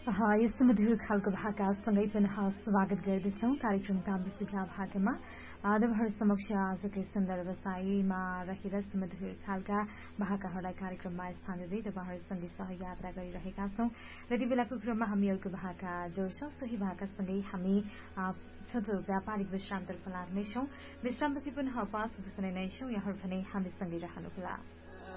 यस्तो मधुर खालको भाकासँगै पुनः स्वागत गर्दछौं कार्यक्रमका विशेषा भागमा। आदमहरु समक्ष आजकै सन्दर्भ व्यवसायमा रहेर सुमधुर खालका भाकाहरूलाई कार्यक्रममा स्थान दिँदै तपाईहरुसँगै सहयात्रा गरिरहेका छौं। यति बेलाको क्रममा हामी अर्को भाका जोड्छौं। सोही भाकासँगै हामी छोटो व्यापारिक विश्रामतर्फ लाग्नेछौं। विश्रामपछि पुनः उपस्थित हुने नै छौं। यहाँहरु भने हामीसँगै रहनुहोला।